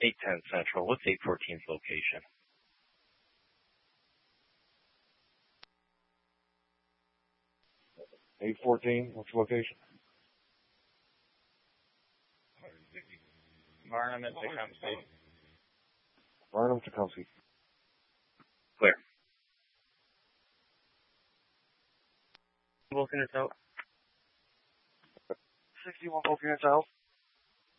810 Central. What's 814's location? 814, what's the location? Varnum and Tecumseh. Varnum, Tecumseh. Clear. Wilkins out. 61 Wilkins out.